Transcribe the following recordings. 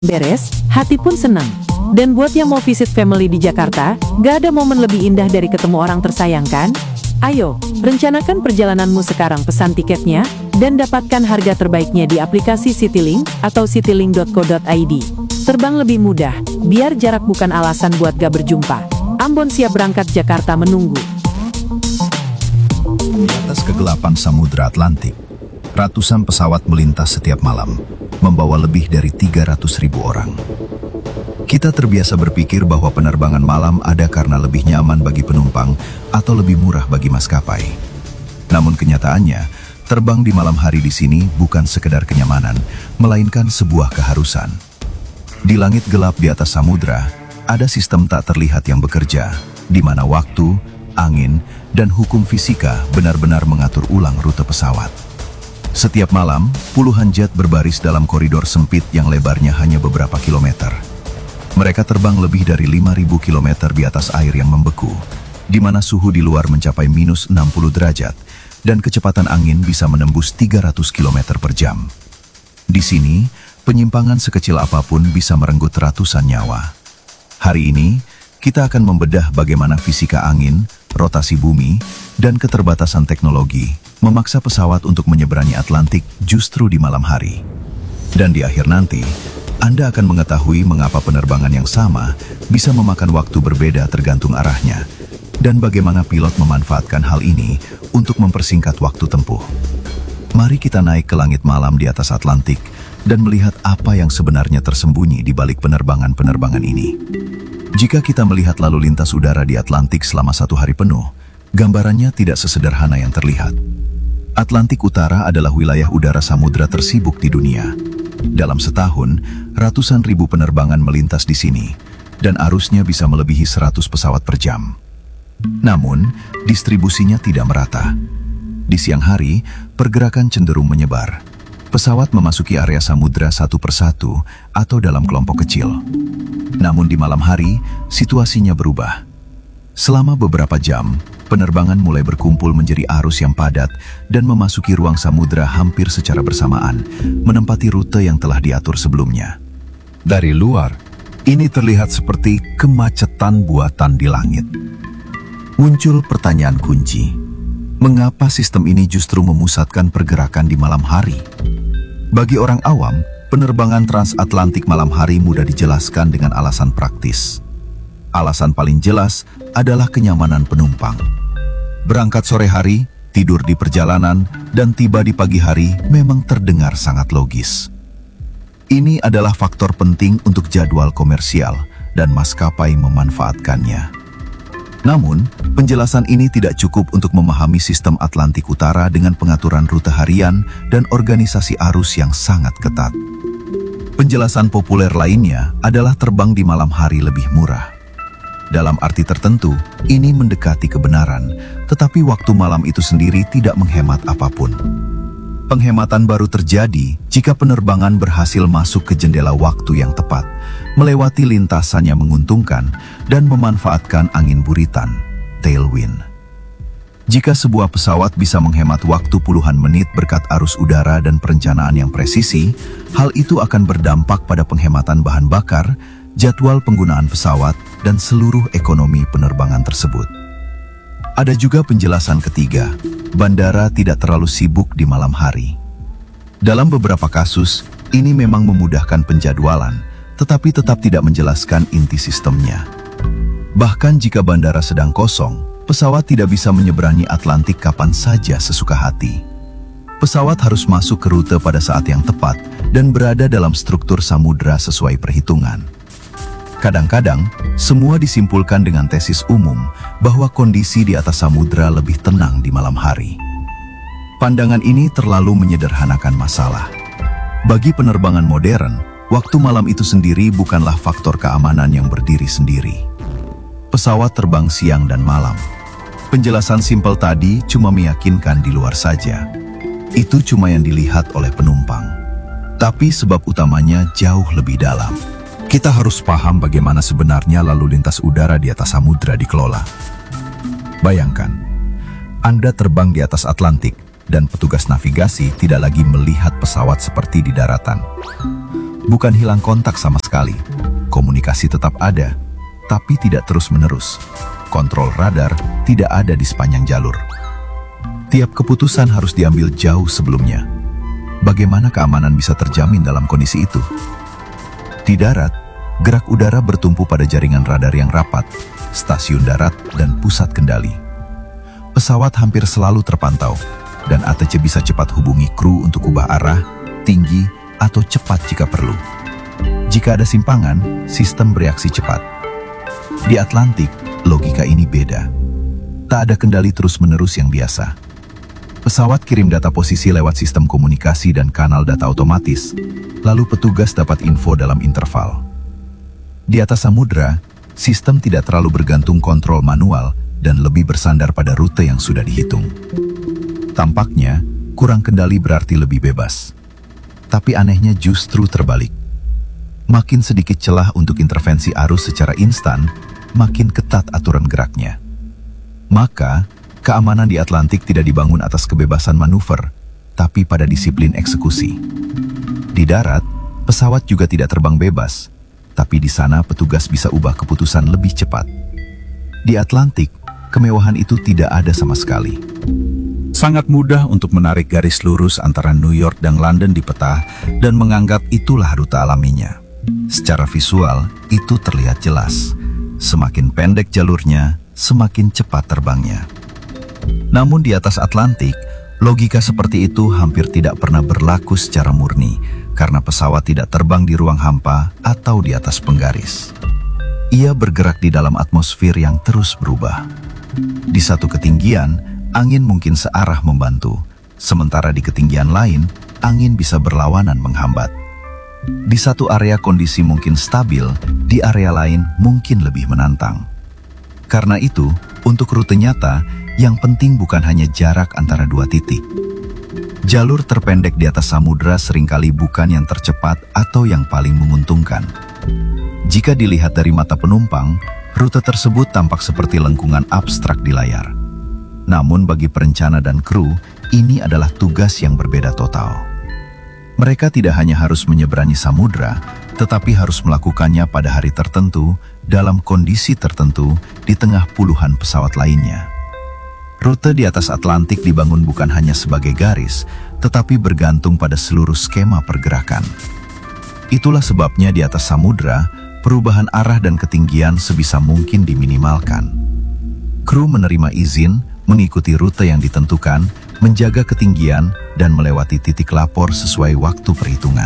beres, hati pun senang. Dan buat yang mau visit family di Jakarta, gak ada momen lebih indah dari ketemu orang tersayang kan? Ayo, rencanakan perjalananmu sekarang, pesan tiketnya, dan dapatkan harga terbaiknya di aplikasi Citylink atau citylink.co.id. Terbang lebih mudah, biar jarak bukan alasan buat gak berjumpa. Ambon siap berangkat, Jakarta menunggu. Di atas kegelapan Samudra Atlantik, ratusan pesawat melintas setiap malam, membawa lebih dari 300.000 orang. Kita terbiasa berpikir bahwa penerbangan malam ada karena lebih nyaman bagi penumpang atau lebih murah bagi maskapai. Namun kenyataannya, terbang di malam hari di sini bukan sekedar kenyamanan, melainkan sebuah keharusan. Di langit gelap di atas samudra, ada sistem tak terlihat yang bekerja, di mana waktu, angin, dan hukum fisika benar-benar mengatur ulang rute pesawat. Setiap malam, puluhan jet berbaris dalam koridor sempit yang lebarnya hanya beberapa kilometer. Mereka terbang lebih dari 5.000 kilometer di atas air yang membeku, di mana suhu di luar mencapai minus 60 derajat, dan kecepatan angin bisa menembus 300 km per jam. Di sini, penyimpangan sekecil apapun bisa merenggut ratusan nyawa. Hari ini, kita akan membedah bagaimana fisika angin, rotasi bumi, dan keterbatasan teknologi memaksa pesawat untuk menyeberangi Atlantik justru di malam hari. Dan di akhir nanti, Anda akan mengetahui mengapa penerbangan yang sama bisa memakan waktu berbeda tergantung arahnya, dan bagaimana pilot memanfaatkan hal ini untuk mempersingkat waktu tempuh. Mari kita naik ke langit malam di atas Atlantik dan melihat apa yang sebenarnya tersembunyi di balik penerbangan-penerbangan ini. Jika kita melihat lalu lintas udara di Atlantik selama satu hari penuh, gambarannya tidak sesederhana yang terlihat. Atlantik Utara adalah wilayah udara samudra tersibuk di dunia. Dalam setahun, ratusan ribu penerbangan melintas di sini, dan arusnya bisa melebihi 100 pesawat per jam. Namun, distribusinya tidak merata. Di siang hari, pergerakan cenderung menyebar. Pesawat memasuki area samudra satu persatu atau dalam kelompok kecil. Namun di malam hari, situasinya berubah. Selama beberapa jam, penerbangan mulai berkumpul menjadi arus yang padat dan memasuki ruang samudra hampir secara bersamaan, menempati rute yang telah diatur sebelumnya. Dari luar, ini terlihat seperti kemacetan buatan di langit. Muncul pertanyaan kunci. Mengapa sistem ini justru memusatkan pergerakan di malam hari? Bagi orang awam, penerbangan transatlantik malam hari mudah dijelaskan dengan alasan praktis. Alasan paling jelas adalah kenyamanan penumpang. Berangkat sore hari, tidur di perjalanan, dan tiba di pagi hari memang terdengar sangat logis. Ini adalah faktor penting untuk jadwal komersial, dan maskapai memanfaatkannya. Namun, penjelasan ini tidak cukup untuk memahami sistem Atlantik Utara dengan pengaturan rute harian dan organisasi arus yang sangat ketat. Penjelasan populer lainnya adalah terbang di malam hari lebih murah. Dalam arti tertentu, ini mendekati kebenaran, tetapi waktu malam itu sendiri tidak menghemat apapun. Penghematan baru terjadi jika penerbangan berhasil masuk ke jendela waktu yang tepat, melewati lintasan yang menguntungkan, dan memanfaatkan angin buritan, tailwind. Jika sebuah pesawat bisa menghemat waktu puluhan menit berkat arus udara dan perencanaan yang presisi, hal itu akan berdampak pada penghematan bahan bakar, jadwal penggunaan pesawat, dan seluruh ekonomi penerbangan tersebut. Ada juga penjelasan ketiga, bandara tidak terlalu sibuk di malam hari. Dalam beberapa kasus, ini memang memudahkan penjadwalan, tetapi tetap tidak menjelaskan inti sistemnya. Bahkan jika bandara sedang kosong, pesawat tidak bisa menyeberangi Atlantik kapan saja sesuka hati. Pesawat harus masuk ke rute pada saat yang tepat dan berada dalam struktur samudra sesuai perhitungan. Kadang-kadang, semua disimpulkan dengan tesis umum bahwa kondisi di atas samudra lebih tenang di malam hari. Pandangan ini terlalu menyederhanakan masalah. Bagi penerbangan modern, waktu malam itu sendiri bukanlah faktor keamanan yang berdiri sendiri. Pesawat terbang siang dan malam. Penjelasan simpel tadi cuma meyakinkan di luar saja. Itu cuma yang dilihat oleh penumpang. Tapi sebab utamanya jauh lebih dalam. Kita harus paham bagaimana sebenarnya lalu lintas udara di atas samudra dikelola. Bayangkan, Anda terbang di atas Atlantik dan petugas navigasi tidak lagi melihat pesawat seperti di daratan. Bukan hilang kontak sama sekali. Komunikasi tetap ada, tapi tidak terus-menerus. Kontrol radar tidak ada di sepanjang jalur. Tiap keputusan harus diambil jauh sebelumnya. Bagaimana keamanan bisa terjamin dalam kondisi itu? Di darat, gerak udara bertumpu pada jaringan radar yang rapat, stasiun darat, dan pusat kendali. Pesawat hampir selalu terpantau, dan ATC bisa cepat hubungi kru untuk ubah arah, tinggi, atau cepat jika perlu. Jika ada simpangan, sistem bereaksi cepat. Di Atlantik, logika ini beda. Tak ada kendali terus-menerus yang biasa. Pesawat kirim data posisi lewat sistem komunikasi dan kanal data otomatis, lalu petugas dapat info dalam interval. Di atas samudra, sistem tidak terlalu bergantung kontrol manual dan lebih bersandar pada rute yang sudah dihitung. Tampaknya, kurang kendali berarti lebih bebas. Tapi anehnya justru terbalik. Makin sedikit celah untuk intervensi arus secara instan, makin ketat aturan geraknya. Maka, keamanan di Atlantik tidak dibangun atas kebebasan manuver, tapi pada disiplin eksekusi. Di darat, pesawat juga tidak terbang bebas, tapi di sana petugas bisa ubah keputusan lebih cepat. Di Atlantik, kemewahan itu tidak ada sama sekali. Sangat mudah untuk menarik garis lurus antara New York dan London di peta dan menganggap itulah rute alaminya. Secara visual, itu terlihat jelas. Semakin pendek jalurnya, semakin cepat terbangnya. Namun di atas Atlantik, logika seperti itu hampir tidak pernah berlaku secara murni karena pesawat tidak terbang di ruang hampa atau di atas penggaris. Ia bergerak di dalam atmosfer yang terus berubah. Di satu ketinggian, angin mungkin searah membantu, sementara di ketinggian lain, angin bisa berlawanan menghambat. Di satu area kondisi mungkin stabil, di area lain mungkin lebih menantang. Karena itu, untuk rute nyata, yang penting bukan hanya jarak antara dua titik. Jalur terpendek di atas samudra seringkali bukan yang tercepat atau yang paling menguntungkan. Jika dilihat dari mata penumpang, rute tersebut tampak seperti lengkungan abstrak di layar. Namun bagi perencana dan kru, ini adalah tugas yang berbeda total. Mereka tidak hanya harus menyeberangi samudra, tetapi harus melakukannya pada hari tertentu, dalam kondisi tertentu, di tengah puluhan pesawat lainnya. Rute di atas Atlantik dibangun bukan hanya sebagai garis, tetapi bergantung pada seluruh skema pergerakan. Itulah sebabnya di atas samudra, perubahan arah dan ketinggian sebisa mungkin diminimalkan. Kru menerima izin, mengikuti rute yang ditentukan, menjaga ketinggian, dan melewati titik lapor sesuai waktu perhitungan.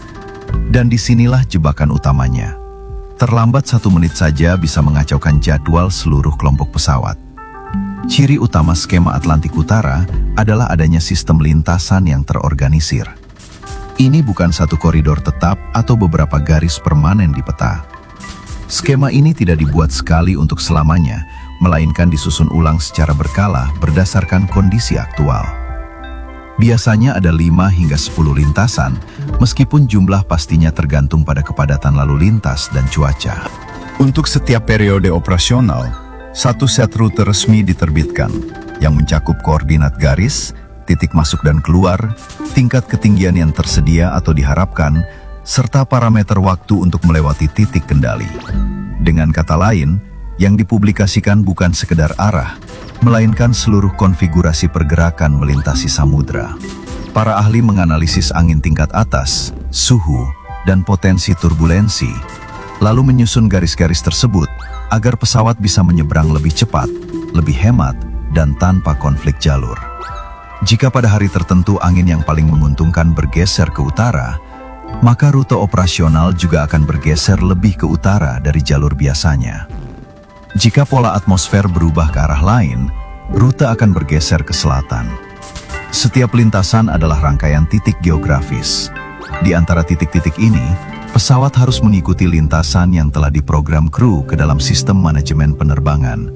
Dan disinilah jebakan utamanya. Terlambat 1 menit saja bisa mengacaukan jadwal seluruh kelompok pesawat. Ciri utama skema Atlantik Utara adalah adanya sistem lintasan yang terorganisir. Ini bukan satu koridor tetap atau beberapa garis permanen di peta. Skema ini tidak dibuat sekali untuk selamanya, melainkan disusun ulang secara berkala berdasarkan kondisi aktual. Biasanya ada 5 hingga 10 lintasan, meskipun jumlah pastinya tergantung pada kepadatan lalu lintas dan cuaca. Untuk setiap periode operasional, satu set rute resmi diterbitkan, yang mencakup koordinat garis, titik masuk dan keluar, tingkat ketinggian yang tersedia atau diharapkan, serta parameter waktu untuk melewati titik kendali. Dengan kata lain, yang dipublikasikan bukan sekedar arah, melainkan seluruh konfigurasi pergerakan melintasi samudra. Para ahli menganalisis angin tingkat atas, suhu, dan potensi turbulensi, lalu menyusun garis-garis tersebut agar pesawat bisa menyeberang lebih cepat, lebih hemat, dan tanpa konflik jalur. Jika pada hari tertentu angin yang paling menguntungkan bergeser ke utara, maka rute operasional juga akan bergeser lebih ke utara dari jalur biasanya. Jika pola atmosfer berubah ke arah lain, rute akan bergeser ke selatan. Setiap lintasan adalah rangkaian titik geografis. Di antara titik-titik ini, pesawat harus mengikuti lintasan yang telah diprogram kru ke dalam sistem manajemen penerbangan,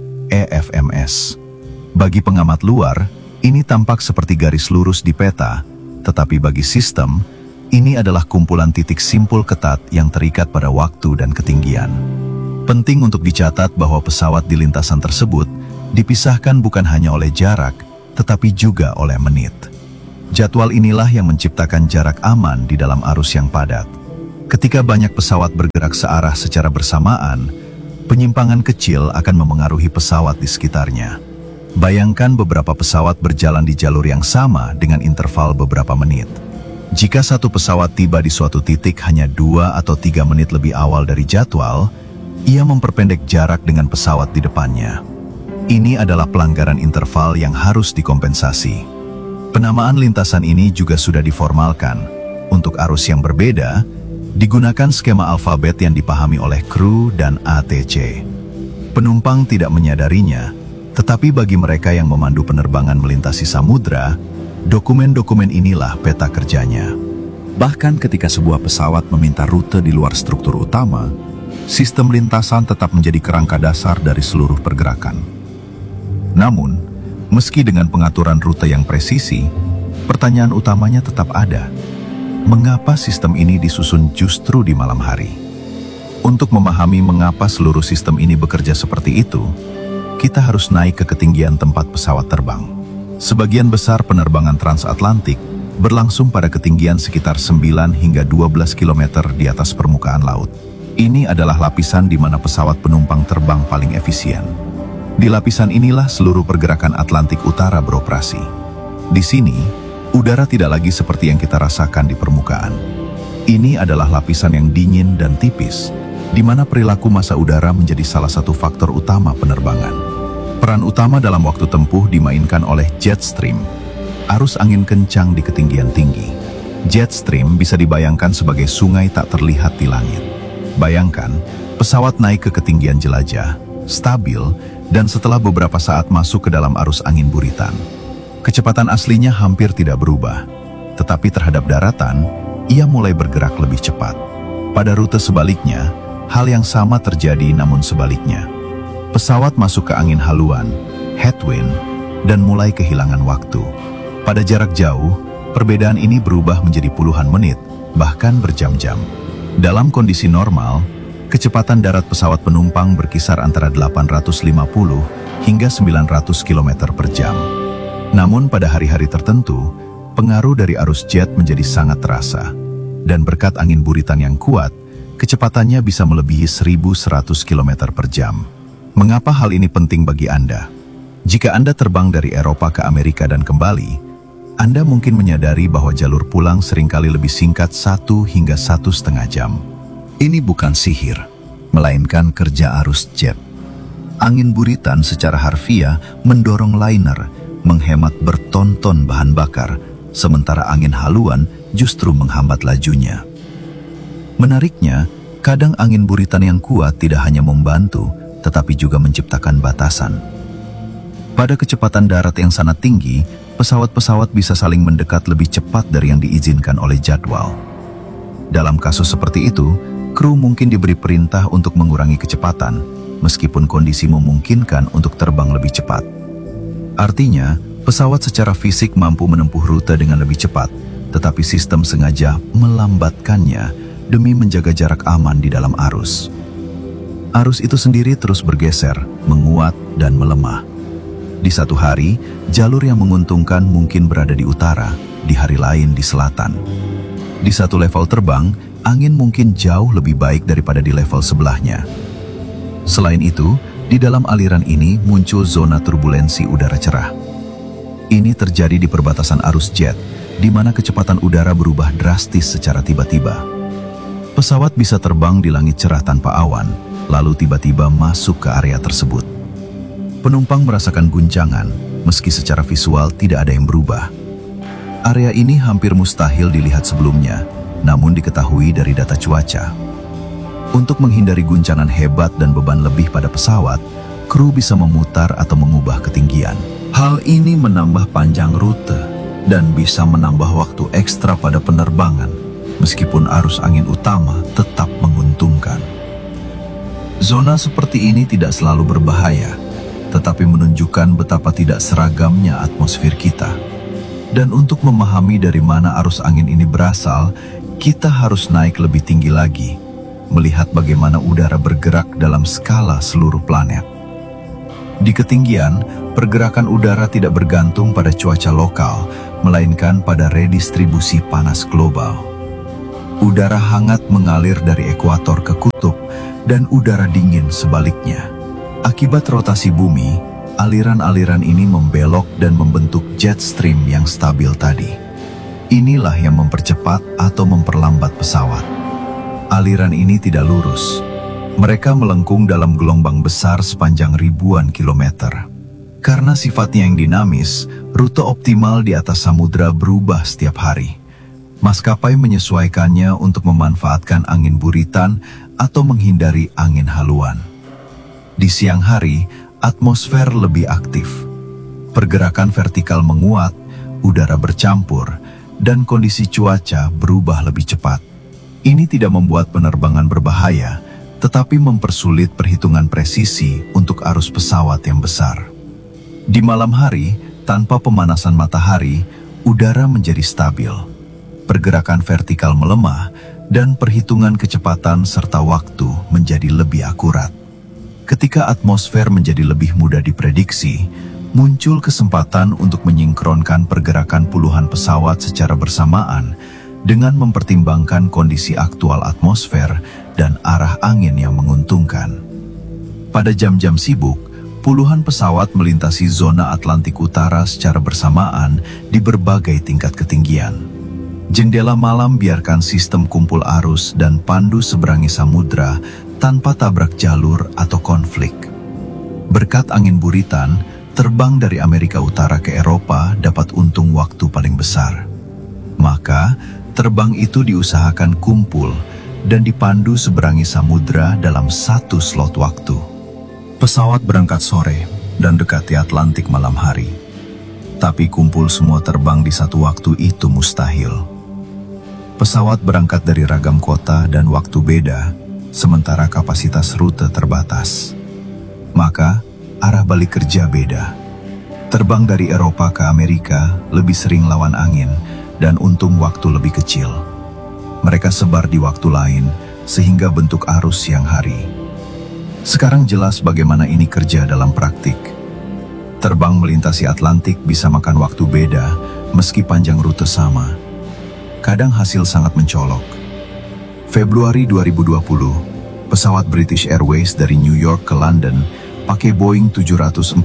EFMS. Bagi pengamat luar, ini tampak seperti garis lurus di peta, tetapi bagi sistem, ini adalah kumpulan titik simpul ketat yang terikat pada waktu dan ketinggian. Penting untuk dicatat bahwa pesawat di lintasan tersebut dipisahkan bukan hanya oleh jarak, tetapi juga oleh menit. Jadwal inilah yang menciptakan jarak aman di dalam arus yang padat. Ketika banyak pesawat bergerak searah secara bersamaan, penyimpangan kecil akan memengaruhi pesawat di sekitarnya. Bayangkan beberapa pesawat berjalan di jalur yang sama dengan interval beberapa menit. Jika satu pesawat tiba di suatu titik hanya 2 atau 3 menit lebih awal dari jadwal, ia memperpendek jarak dengan pesawat di depannya. Ini adalah pelanggaran interval yang harus dikompensasi. Penamaan lintasan ini juga sudah diformalkan. Untuk arus yang berbeda, digunakan skema alfabet yang dipahami oleh kru dan ATC. Penumpang tidak menyadarinya, tetapi bagi mereka yang memandu penerbangan melintasi samudra, dokumen-dokumen inilah peta kerjanya. Bahkan ketika sebuah pesawat meminta rute di luar struktur utama, sistem lintasan tetap menjadi kerangka dasar dari seluruh pergerakan. Namun, meski dengan pengaturan rute yang presisi, pertanyaan utamanya tetap ada. Mengapa sistem ini disusun justru di malam hari? Untuk memahami mengapa seluruh sistem ini bekerja seperti itu, kita harus naik ke ketinggian tempat pesawat terbang. Sebagian besar penerbangan transatlantik berlangsung pada ketinggian sekitar 9 hingga 12 km di atas permukaan laut. Ini adalah lapisan di mana pesawat penumpang terbang paling efisien. Di lapisan inilah seluruh pergerakan Atlantik Utara beroperasi. Di sini, udara tidak lagi seperti yang kita rasakan di permukaan. Ini adalah lapisan yang dingin dan tipis, di mana perilaku massa udara menjadi salah satu faktor utama penerbangan. Peran utama dalam waktu tempuh dimainkan oleh jet stream, arus angin kencang di ketinggian tinggi. Jet stream bisa dibayangkan sebagai sungai tak terlihat di langit. Bayangkan, pesawat naik ke ketinggian jelajah, stabil, dan setelah beberapa saat masuk ke dalam arus angin buritan. Kecepatan aslinya hampir tidak berubah, tetapi terhadap daratan, ia mulai bergerak lebih cepat. Pada rute sebaliknya, hal yang sama terjadi namun sebaliknya. Pesawat masuk ke angin haluan, headwind, dan mulai kehilangan waktu. Pada jarak jauh, perbedaan ini berubah menjadi puluhan menit, bahkan berjam-jam. Dalam kondisi normal, kecepatan darat pesawat penumpang berkisar antara 850 hingga 900 km per jam. Namun pada hari-hari tertentu, pengaruh dari arus jet menjadi sangat terasa. Dan berkat angin buritan yang kuat, kecepatannya bisa melebihi 1.100 km per jam. Mengapa hal ini penting bagi Anda? Jika Anda terbang dari Eropa ke Amerika dan kembali, Anda mungkin menyadari bahwa jalur pulang seringkali lebih singkat 1 hingga 1,5 jam. Ini bukan sihir, melainkan kerja arus jet. Angin buritan secara harfiah mendorong liner, menghemat berton-ton bahan bakar, sementara angin haluan justru menghambat lajunya. Menariknya, kadang angin buritan yang kuat tidak hanya membantu, tetapi juga menciptakan batasan. Pada kecepatan darat yang sangat tinggi, pesawat-pesawat bisa saling mendekat lebih cepat dari yang diizinkan oleh jadwal. Dalam kasus seperti itu, kru mungkin diberi perintah untuk mengurangi kecepatan, meskipun kondisi memungkinkan untuk terbang lebih cepat. Artinya, pesawat secara fisik mampu menempuh rute dengan lebih cepat, tetapi sistem sengaja melambatkannya demi menjaga jarak aman di dalam arus. Arus itu sendiri terus bergeser, menguat, dan melemah. Di satu hari, jalur yang menguntungkan mungkin berada di utara, di hari lain di selatan. Di satu level terbang, angin mungkin jauh lebih baik daripada di level sebelahnya. Selain itu, di dalam aliran ini muncul zona turbulensi udara cerah. Ini terjadi di perbatasan arus jet, di mana kecepatan udara berubah drastis secara tiba-tiba. Pesawat bisa terbang di langit cerah tanpa awan, lalu tiba-tiba masuk ke area tersebut. Penumpang merasakan guncangan, meski secara visual tidak ada yang berubah. Area ini hampir mustahil dilihat sebelumnya, namun diketahui dari data cuaca. Untuk menghindari guncangan hebat dan beban lebih pada pesawat, kru bisa memutar atau mengubah ketinggian. Hal ini menambah panjang rute dan bisa menambah waktu ekstra pada penerbangan, meskipun arus angin utama tetap menguntungkan. Zona seperti ini tidak selalu berbahaya, tetapi menunjukkan betapa tidak seragamnya atmosfer kita. Dan untuk memahami dari mana arus angin ini berasal, kita harus naik lebih tinggi lagi, melihat bagaimana udara bergerak dalam skala seluruh planet. Di ketinggian, pergerakan udara tidak bergantung pada cuaca lokal, melainkan pada redistribusi panas global. Udara hangat mengalir dari ekuator ke kutub dan udara dingin sebaliknya. Akibat rotasi bumi, aliran-aliran ini membelok dan membentuk jet stream yang stabil tadi. Inilah yang mempercepat atau memperlambat pesawat. Aliran ini tidak lurus. Mereka melengkung dalam gelombang besar sepanjang ribuan kilometer. Karena sifatnya yang dinamis, rute optimal di atas samudra berubah setiap hari. Maskapai menyesuaikannya untuk memanfaatkan angin buritan atau menghindari angin haluan. Di siang hari, atmosfer lebih aktif. Pergerakan vertikal menguat, udara bercampur, dan kondisi cuaca berubah lebih cepat. Ini tidak membuat penerbangan berbahaya, tetapi mempersulit perhitungan presisi untuk arus pesawat yang besar. Di malam hari, tanpa pemanasan matahari, udara menjadi stabil. Pergerakan vertikal melemah, dan perhitungan kecepatan serta waktu menjadi lebih akurat. Ketika atmosfer menjadi lebih mudah diprediksi, muncul kesempatan untuk menyinkronkan pergerakan puluhan pesawat secara bersamaan dengan mempertimbangkan kondisi aktual atmosfer dan arah angin yang menguntungkan. Pada jam-jam sibuk, puluhan pesawat melintasi zona Atlantik Utara secara bersamaan di berbagai tingkat ketinggian. Jendela malam biarkan sistem kumpul arus dan pandu seberangi samudra tanpa tabrak jalur atau konflik. Berkat angin buritan, terbang dari Amerika Utara ke Eropa dapat untung waktu paling besar. Maka, terbang itu diusahakan kumpul dan dipandu seberangi samudra dalam satu slot waktu. Pesawat berangkat sore dan dekati Atlantik malam hari. Tapi kumpul semua terbang di satu waktu itu mustahil. Pesawat berangkat dari ragam kota dan waktu beda, sementara kapasitas rute terbatas. Maka, arah balik kerja beda. Terbang dari Eropa ke Amerika lebih sering lawan angin dan untung waktu lebih kecil. Mereka sebar di waktu lain, sehingga bentuk arus siang hari. Sekarang jelas bagaimana ini kerja dalam praktik. Terbang melintasi Atlantik bisa makan waktu beda, meski panjang rute sama. Kadang hasil sangat mencolok. Februari 2020, pesawat British Airways dari New York ke London pakai Boeing 747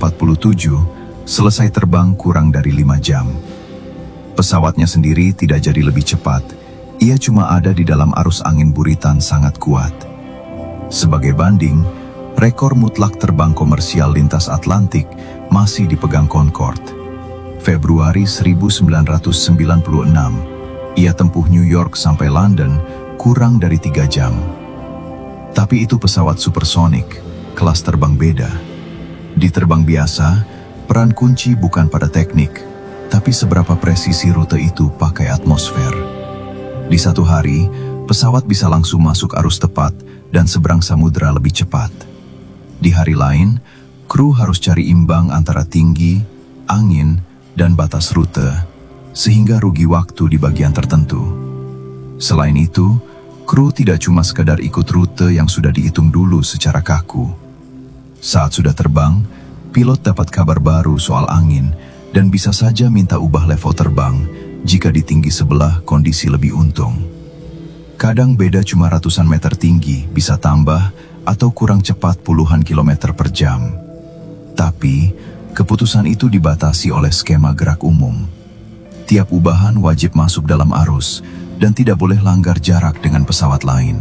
selesai terbang kurang dari 5 jam. Pesawatnya sendiri tidak jadi lebih cepat, ia cuma ada di dalam arus angin buritan sangat kuat. Sebagai banding, rekor mutlak terbang komersial lintas Atlantik masih dipegang Concorde. Februari 1996, ia tempuh New York sampai London kurang dari 3 jam. Tapi itu pesawat supersonik, kelas terbang beda. Di terbang biasa, peran kunci bukan pada teknik, tapi seberapa presisi rute itu pakai atmosfer. Di satu hari, pesawat bisa langsung masuk arus tepat dan seberang samudra lebih cepat. Di hari lain, kru harus cari imbang antara tinggi, angin, dan batas rute, sehingga rugi waktu di bagian tertentu. Selain itu, kru tidak cuma sekadar ikut rute yang sudah dihitung dulu secara kaku. Saat sudah terbang, pilot dapat kabar baru soal angin dan bisa saja minta ubah level terbang jika di tinggi sebelah kondisi lebih untung. Kadang beda cuma ratusan meter tinggi bisa tambah atau kurang cepat puluhan kilometer per jam. Tapi, keputusan itu dibatasi oleh skema gerak umum. Tiap ubahan wajib masuk dalam arus dan tidak boleh langgar jarak dengan pesawat lain.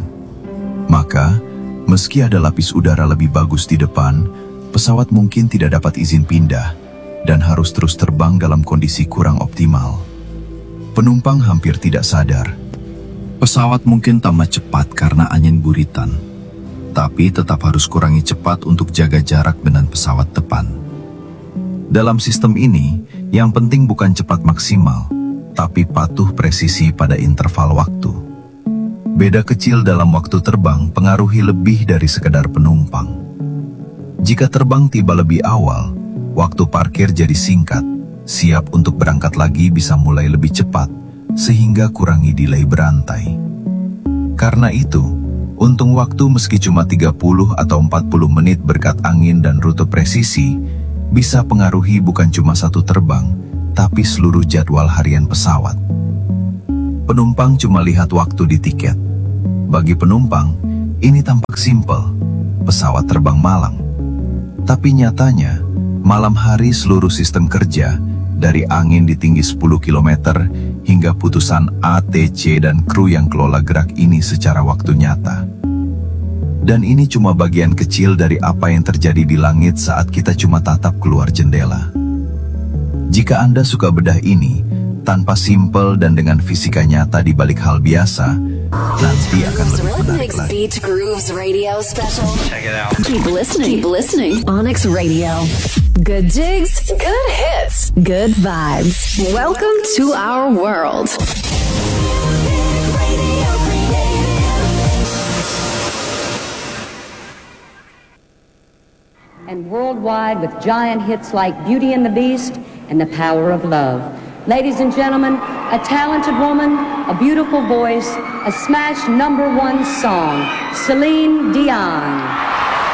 Maka, meski ada lapis udara lebih bagus di depan, pesawat mungkin tidak dapat izin pindah dan harus terus terbang dalam kondisi kurang optimal. Penumpang hampir tidak sadar. Pesawat mungkin tambah cepat karena angin buritan, tapi tetap harus kurangi cepat untuk jaga jarak dengan pesawat depan. Dalam sistem ini, yang penting bukan cepat maksimal, tapi patuh presisi pada interval waktu. Beda kecil dalam waktu terbang pengaruhi lebih dari sekedar penumpang. Jika terbang tiba lebih awal, waktu parkir jadi singkat, siap untuk berangkat lagi bisa mulai lebih cepat, sehingga kurangi delay berantai. Karena itu, untung waktu meski cuma 30 atau 40 menit berkat angin dan rute presisi, bisa pengaruhi bukan cuma satu terbang, tapi seluruh jadwal harian pesawat. Penumpang cuma lihat waktu di tiket. Bagi penumpang, ini tampak simpel, pesawat terbang malam. Tapi nyatanya, malam hari seluruh sistem kerja, dari angin di tinggi 10 km hingga putusan ATC dan kru yang kelola gerak ini secara waktu nyata. Dan ini cuma bagian kecil dari apa yang terjadi di langit saat kita cuma tatap keluar jendela. Jika Anda suka bedah ini, tanpa simpel dan dengan fisika nyata di balik hal biasa, nanti akan lebih menarik lagi. Beach Grooves Radio Special. Check it out. Keep listening. Onyx Radio. Good jigs, good hits, good vibes. Welcome to our world. And worldwide with giant hits like Beauty and the Beast and The Power of Love. Ladies and gentlemen, a talented woman, a beautiful voice, a smash #1 song, Celine Dion.